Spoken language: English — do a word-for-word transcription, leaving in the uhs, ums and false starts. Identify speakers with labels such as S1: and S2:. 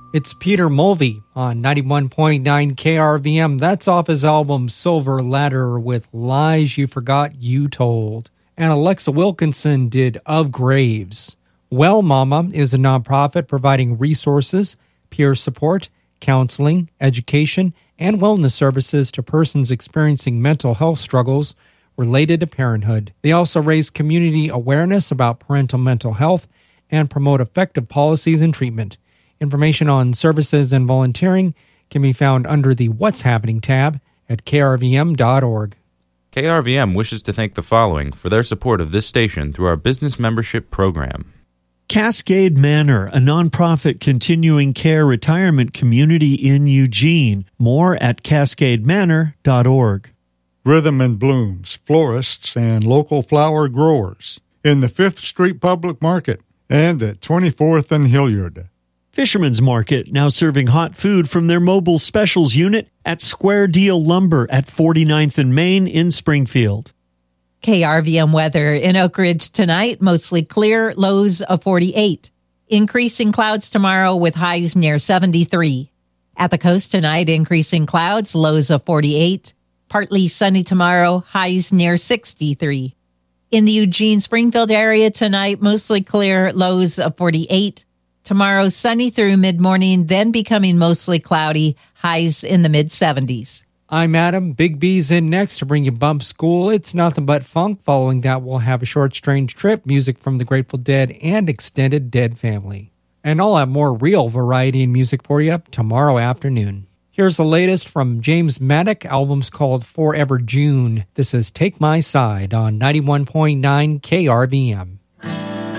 S1: It's Peter Mulvey on ninety-one point nine K R V M. That's off his album Silver Ladder with Lies You Forgot You Told. And Alexa Wilkinson did Of Graves. Well Mama is a nonprofit providing resources, peer support, counseling, education, and wellness services to persons experiencing mental health struggles related to parenthood. They also raise community awareness about parental mental health and promote effective policies and treatment. Information on services and volunteering can be found under the What's Happening tab at K R V M dot org.
S2: K R V M wishes to thank the following for their support of this station through our business membership program.
S3: Cascade Manor, a nonprofit continuing care retirement community in Eugene. More at cascade manor dot org.
S4: Rhythm and Blooms, florists and local flower growers in the Fifth Street Public Market and at twenty-fourth and Hilliard.
S3: Fisherman's Market, now serving hot food from their mobile specials unit at Square Deal Lumber at forty-ninth and Main in Springfield.
S5: K R V M weather in Oak Ridge tonight, mostly clear, lows of forty-eight. Increasing clouds tomorrow with highs near seventy-three. At the coast tonight, increasing clouds, lows of forty-eight. Partly sunny tomorrow, highs near sixty-three. In the Eugene-Springfield area tonight, mostly clear, lows of forty-eight. Tomorrow, sunny through mid-morning, then becoming mostly cloudy, highs in the mid-seventies.
S1: I'm Adam. Big B's in next to bring you Bump School. It's nothing but funk. Following that, we'll have a short, strange trip, music from the Grateful Dead and Extended Dead Family. And I'll have more real variety in music for you tomorrow afternoon. Here's the latest from James Maddock. Album's called Forever June. This is Take My Side on ninety-one point nine K R V M.